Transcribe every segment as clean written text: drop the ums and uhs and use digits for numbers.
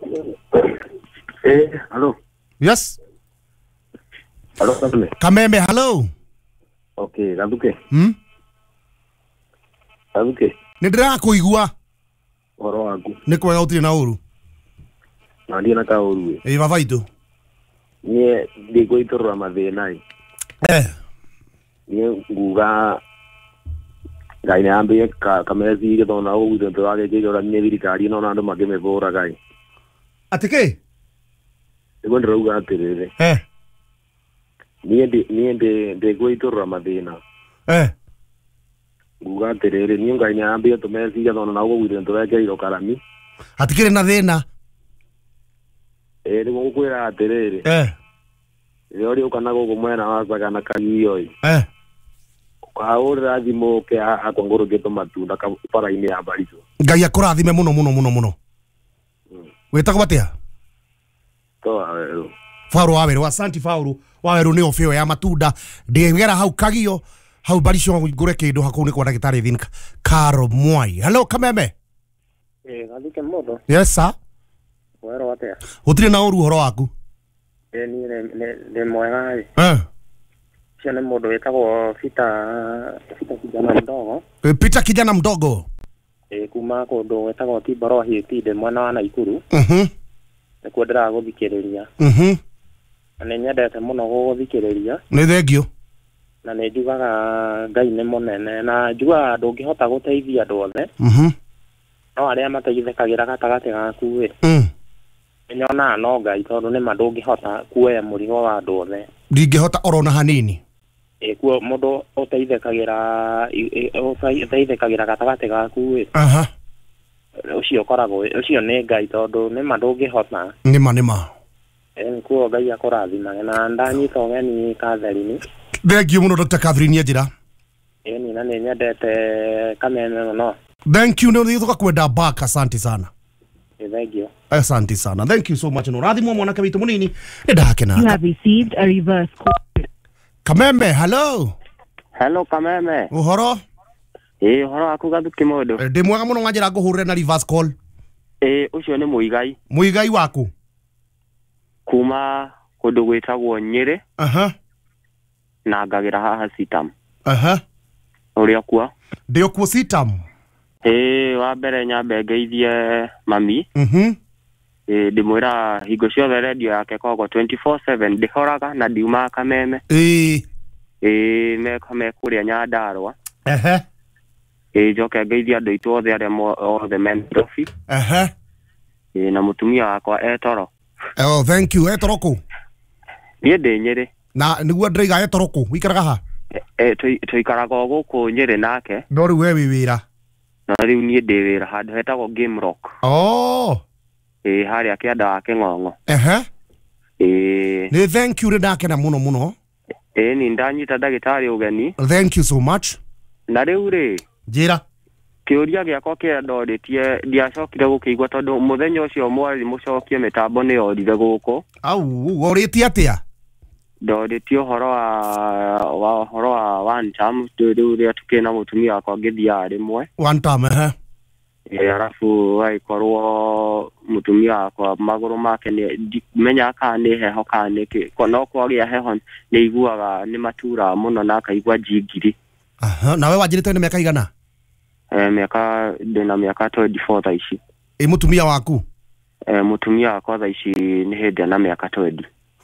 Hello. Yes. Hello, Kameme. Kameme, hello. Okay, Gaduke. Gaduke. Nindira kuigua. Oro waku. Ni kwega utire na uru. Na ndia na ka uru. Baba itu. Nie ndiko itorwa mathina. Nie nguga ngai na ambe kamezi githona ugu ntu wage jira ni thirikari no na andu magimevura gai. Atike? Ego ndauga atirire. Nie ndiko itorwa mathina. Nguga atirire ni ngai na ambe tumezi githona na ugu ntu wage jira karami. Atikire na thina. Ni gukwira atirire. Yori ukana go mwena wa kana kanio. Kaura thimo ke akongoro geto matunda ka para ine abarizo. Ngai akurathime muno. Wetagwo batia? Fauru Waweru, asanti Fauru. Waweru ni ofio ya matunda. Ndegera hau kagio, hau baricho ngure kindu hakau ni kwa ndagitari Thinka. Karo Mwai. Hello Kameme. Gathike modo. Yes sir. Wero atia? Utire na uru horo waku? Ni mwega. Siane modo wetagwo Peter kijana mdogo. Peter kijana mdogo. Kuma kondo wetagwo Kibaro Hitide mwana wa Naikuru. Nikuo ndiraguthikiriria. Na nyendete muno guthikiriria. Ni thengio. Na nĩ njugaga Ngai nĩ mũnene na njugaga ndũngĩhota gũteithia andũ othe. No arĩa mateithĩkagĩra gatagatĩ gaku ĩ. Nyona no Ngai tondũ nĩ ndũngĩhota kuoya mũrigo wa andũ othe. Ndingĩhota orona hanini. Kuo mũndũ ũteithĩkagĩra gatagatĩ gaku ĩ. Ucio koragwo ucio nĩ Ngai tondũ nĩ ndũngĩhota. Nĩma. Kuo Ngai akũrathimage na ndanyita ũgeni Catherine. Thank you muno Dr. Catherine Njira. Ni na nĩ nyendete Kameme no. Thank you, ndio tukakwenda back, asante sana. Thank you. Asante sana. Thank you so much. No rathimo mwanake witu munini. Ndake na. You have received a reverse call. Kameme, hello. Hello Kameme. Uhoro? Uhoro aku Gathuki mundu. Ndi mwega muno wanjira nguhurire na reverse call. Ucio ni Muigai. Muigai waku? Kuma kundu gwitagwo Nyeri. Na ngagira haha Sitam. Uria kwa? Ndio kwa Sitam. Wa mbere nyambe ngeithie mami. Ndimwira hingo ciothe radio yake kogo 24/7 ndihoraga na ndiuma Kameme. Me kuria Nyandarua. Njoke ngeithie andu itu othe aria othe Mendofi. Na mutumia wakwa Etoro. Oh, thank you. Etoroko. Nie ndi Nyeri. Na niguo ndreiga Etoroko. Wikaraga ha? Tuikaraga guku Nyeri nake. No riu we wira. Na riu nie ndi wira handu hetagwo Game Rock. Haria kianda wa King'ong'o. Ni thank you ndake na muno. Ni ndanyita ndagitari ugeni. Thank you so much. Na riu ri. Njira. Kiuria giakwa kia ndoritie ndiacokire gukigwa tondu muthenya ucio mwari mucokie mitambo ni yorire guku. Au, oritie atia? Ndoritie horo wa one time riu ria tukina mutumia wakwa ngithia rimwe. One time arafu aikorwo mutumia wakwa maguru make ni menya kana ni heho kana ni no kwagia heho ni iguaga ni matura muno na akaigua jingiri. Nawe wajirite ni miaka igana? Ndina miaka 24 thaici. Mutumia waku? Mutumia wakwa thaici ni hindi na miaka 20.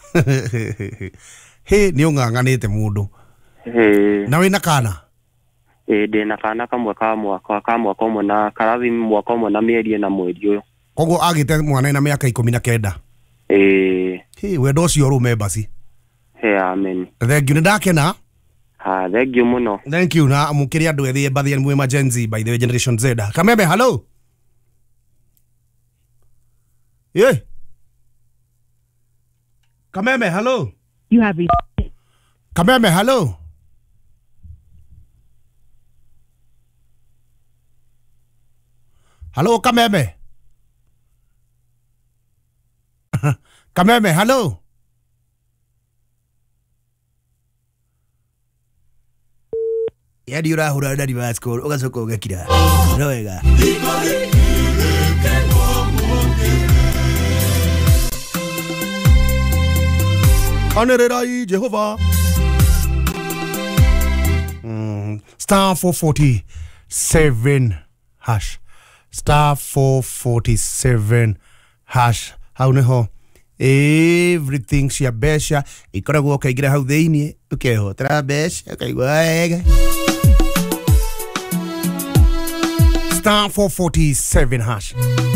Ni unganganite mundu. Na wina kana? Ndina kana kamwe ka mwaka umwe na karathi mwaka umwe na mieri na mweri uyu. Koguo agite mwana na miaka 19. Wendo ucio rume basi. Amen. Thank you ndakena. Thank you muno. Thank you na mukiri andu ethi bathi mwe emergency by the way Generation Z. Kameme, hello. Kameme, hello. You have Kameme, hello. Hello Kameme. Kameme, hello. Yadi urahura ndari basko ugacoka ugakira. No wega. Anererai Jehovah. Star 447 hash. Star 447 hash. How neho? Everything she a besha. Ikora go kai gira hau deini. Okay ho. Tra besh. Okay go. Star 447 hash.